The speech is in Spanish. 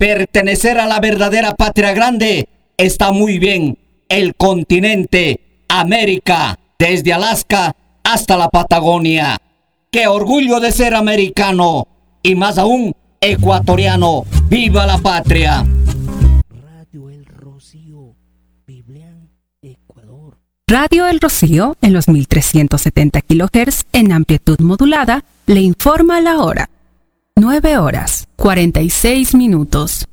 Pertenecer a la verdadera patria grande está muy bien. El continente, América, desde Alaska hasta la Patagonia. ¡Qué orgullo de ser americano! Y más aún, ecuatoriano. ¡Viva la patria! Radio El Rocío, Biblián, Ecuador. Radio El Rocío, en los 1370 kHz en amplitud modulada, le informa la hora. 9 horas, 46 minutos.